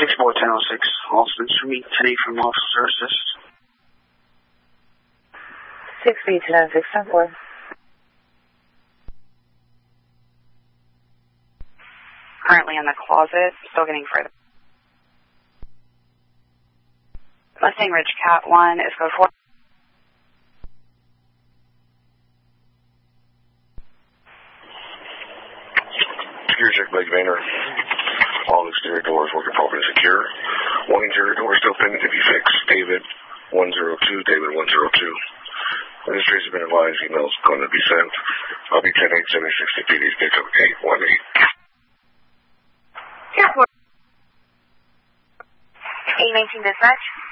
Switchboard 1006, Austin Street, 10 from Officer Assist. 6B 1006, 10-4. Currently in the closet, still getting further. Mustang Ridge Cat 1 is code 4. Secure check, Blake Vayner. All exterior doors working properly secure. One interior door still pending to be fixed. David 102, David 102. Registries have been advised, email's going to be sent. I'll be 10-8-76 DPD's pickup 818. Airport. 819 dispatch.